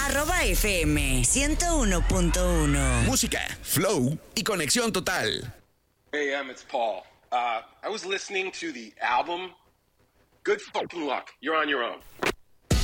FM 101.1. Música, flow y conexión total. Hey, it's Paul. I was listening to the album Good Fucking Luck. You're on your own.